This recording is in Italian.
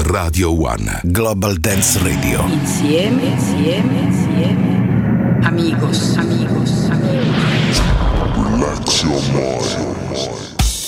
Radio One. Global Dance Radio. Insieme. Amigos. Relax your mind.